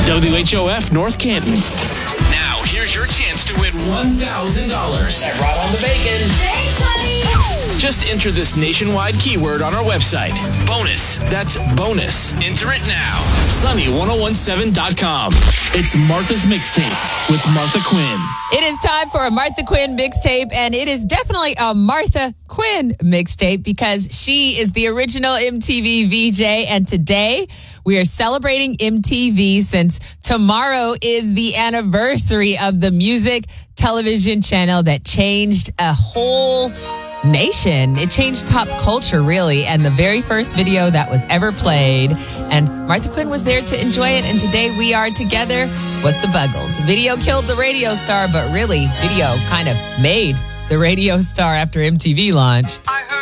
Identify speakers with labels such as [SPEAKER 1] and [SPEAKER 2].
[SPEAKER 1] WHOF North Canton. Now, here's your chance to win $1,000.
[SPEAKER 2] That brought on the bacon.
[SPEAKER 3] Thanks, honey.
[SPEAKER 1] Just enter this nationwide keyword on our website. Bonus. That's bonus. Enter it now. Sunny1017.com. It's Martha's Mixtape with Martha Quinn.
[SPEAKER 4] It is time for a Martha Quinn mixtape, and it is definitely a Martha Quinn mixtape because she is the original MTV VJ, and today we are celebrating MTV since tomorrow is the anniversary of the music television channel that changed a whole nation. It changed pop culture, really, and the very first video that was ever played. And Martha Quinn was there to enjoy it, and today we are together was the Buggles. Video killed the radio star, but really, video kind of made the radio star after MTV launched.